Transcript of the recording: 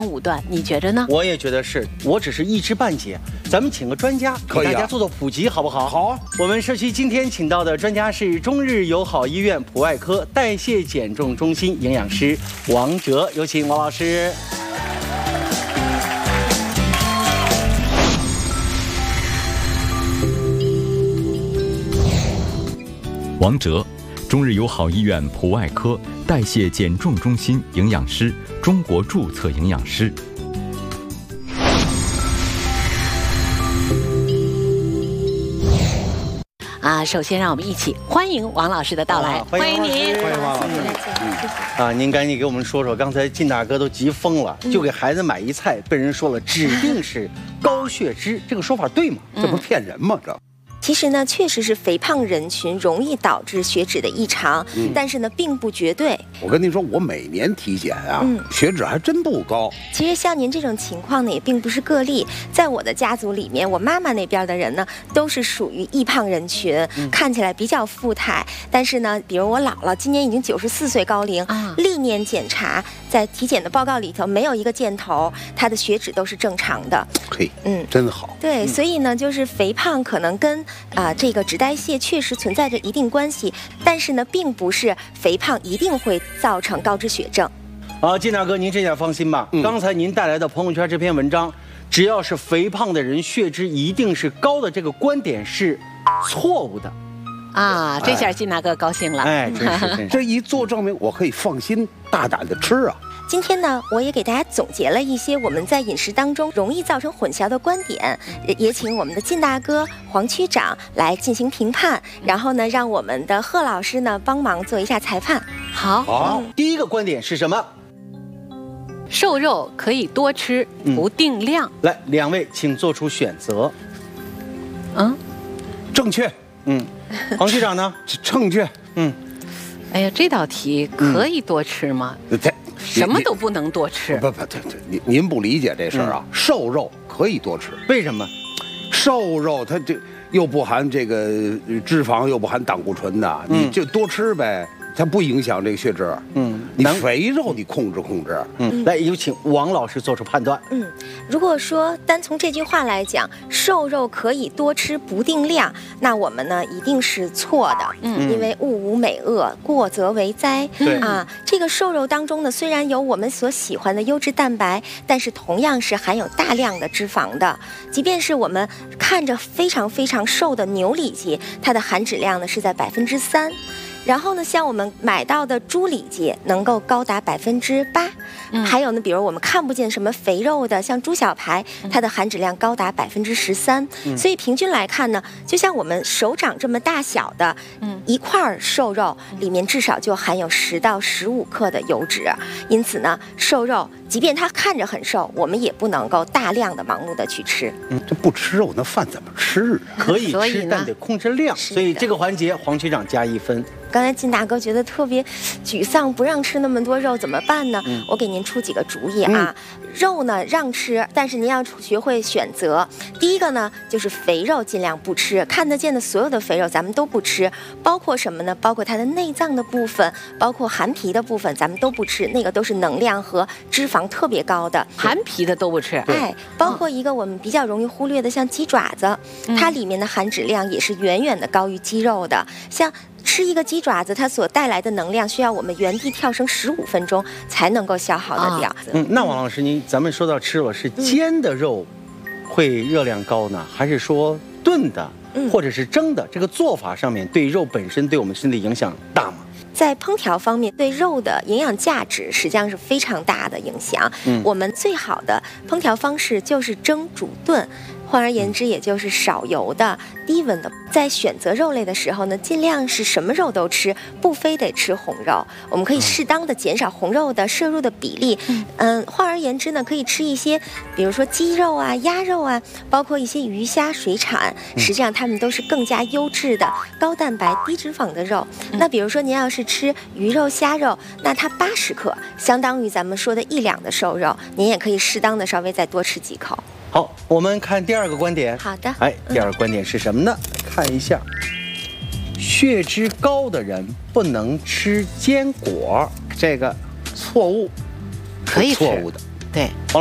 武断，你觉得呢？ 我也觉得是，我只是一知半解。咱们请个专家给大家做普及，好不好？ 好啊。 我们社区今天请到的专家是中日友好医院普外科代谢减重中心营养师王哲，有请王老师。 王哲，中日友好医院普外科代谢减重中心营养师，中国注册营养师。 首先让我们一起欢迎王老师的到来， 欢迎您， 欢迎王老师。 您赶紧给我们说说，刚才靳大哥都急疯了，就给孩子买一菜，被人说了指定是高血脂，这个说法对吗？ 这不是骗人吗？这。 其实呢，确实是肥胖人群容易导致血脂的异常，但是呢，并不绝对。 我跟您说，我每年体检啊，血脂还真不高。 其实像您这种情况呢，也并不是个例。在我的家族里面，我妈妈那边的人呢，都是属于易胖人群，看起来比较富态。但是呢，比如我姥姥今年已经94岁高龄，历年检查，在体检的报告里头没有一个箭头，她的血脂都是正常的。 嘿，真好。 对，所以呢，就是肥胖可能跟这个脂代谢确实存在着一定关系，但是呢，并不是肥胖一定会造成高脂血症。 靳大哥，您这点放心吧。刚才您带来的朋友圈这篇文章，只要是肥胖的人，血脂一定是高的，这个观点是错误的。 这下靳大哥高兴了。 真是这一做证明，我可以放心大胆的吃啊。 今天呢，我也给大家总结了一些我们在饮食当中容易造成混淆的观点，也请我们的靳大哥、黄区长来进行评判，然后呢，让我们的贺老师呢帮忙做一下裁判。 好，第一个观点是什么？ 瘦肉可以多吃，不定量。 来，两位请做出选择。 正确。 黄区长呢？ 正确。 哎呀，这道题可以多吃吗？什么都不能多吃。 不，您不理解这事儿啊。瘦肉可以多吃， 为什么？ 瘦肉它这又不含这个脂肪，又不含胆固醇的，你就多吃呗，它不影响这个血脂。你肥肉你控制。 来，有请王老师做出判断。 如果说单从这句话来讲，瘦肉可以多吃不定量，那我们呢一定是错的。因为物无美恶，过则为灾。这个瘦肉当中呢，虽然有我们所喜欢的优质蛋白，但是同样是含有大量的脂肪的。即便是我们看着非常非常瘦的牛里脊，它的含脂量呢是在3%。然后呢，像我们买到的猪里脊能够高达8%，还有呢，比如我们看不见什么肥肉的，像猪小排，它的含脂量高达13%。所以平均来看呢，就像我们手掌这么大小的一块瘦肉，里面至少就含有10到15克的油脂。因此呢，瘦肉即便它看着很瘦，我们也不能够大量的盲目的去吃。 这不吃肉，那饭怎么吃啊？ 可以吃，但得控制量。所以这个环节，黄区长加1分。 刚才靳大哥觉得特别沮丧，不让吃那么多肉怎么办呢？我给您出几个主意啊。肉呢让吃，但是您要学会选择。第一个呢，就是肥肉尽量不吃，看得见的所有的肥肉咱们都不吃，包括什么呢？包括它的内脏的部分，包括含皮的部分，咱们都不吃，那个都是能量和脂肪特别高的。 含皮的都不吃。 包括一个我们比较容易忽略的，像鸡爪子，它里面的含脂量也是远远的高于鸡肉的。像吃一个鸡爪子，它所带来的能量需要我们原地跳绳15分钟才能够消耗得掉。 那王老师，咱们说到吃了，是煎的肉会热量高呢，还是说炖的，或者是蒸的？这个做法上面对肉本身对我们身体影响大吗？ 在烹调方面，对肉的营养价值实际上是非常大的影响。我们最好的烹调方式就是蒸、煮、炖。换而言之，也就是少油的、低温的。在选择肉类的时候呢，尽量是什么肉都吃，不非得吃红肉。我们可以适当的减少红肉的摄入的比例。换而言之呢，可以吃一些，比如说鸡肉啊、鸭肉啊，包括一些鱼虾水产，实际上它们都是更加优质的、高蛋白、低脂肪的肉。那比如说您要是吃鱼肉、虾肉，那它80克，相当于咱们说的1两的瘦肉，您也可以适当的稍微再多吃几口。 好，我们看第二个观点。 好的。 第二个观点是什么呢？看一下，血脂高的人不能吃坚果，这个错误， 可以吃。 错误的。 对。